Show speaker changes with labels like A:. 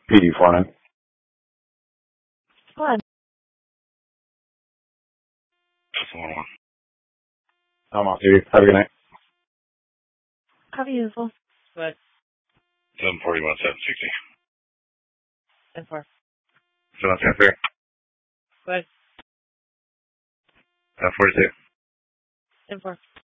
A: PD Foreman.
B: Go ahead.
A: Just 101. I'm off duty. Have a good night.
B: How usual. Good.
A: 741, 760.
B: 10-4.
A: Still on 10
B: Good.
A: 1042.
B: 10-4.